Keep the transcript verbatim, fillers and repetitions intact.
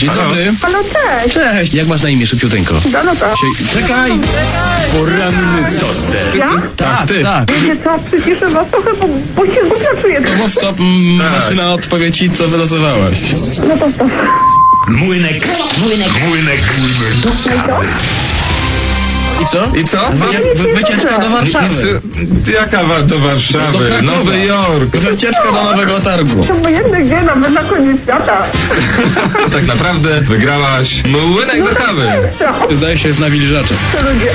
Dzień dobry. Halo, cześć. Cześć. Jak masz na imię, szybciuteńko? Danuta. Sie- Czekaj! Poranny toster. Ja? Tak, ty. Tak. Wiecie co, przyciszę was trochę, bo, bo się głupio czuję. To mów stop, m, maszyna odpowie ci, co wylosowałaś. No to stop. Młynek, młynek, młynek, młynek do kawy. I co? I co? Wy, wy, wycieczka do Warszawy. Co- Jaka wa- do Warszawy? Do Krakowa. Nowy Jork. Wycieczka do Nowego Targu. To jedne gdzie nawet na koniec świata. Tak naprawdę wygrałaś młynek do kawy. Co? Zdaje się, jest na wilżacze. To ludzie.